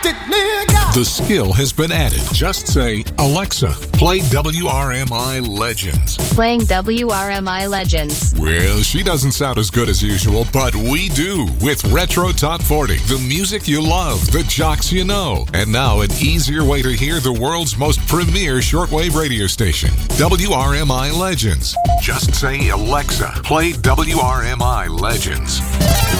The skill has been added. Just say, Alexa, play WRMI Legends. Playing WRMI Legends. Well, she doesn't sound as good as usual, but we do with Retro Top 40. The music you love, the jocks you know. And now an easier way to hear the world's most premier shortwave radio station, WRMI Legends. Just say, Alexa, play WRMI Legends.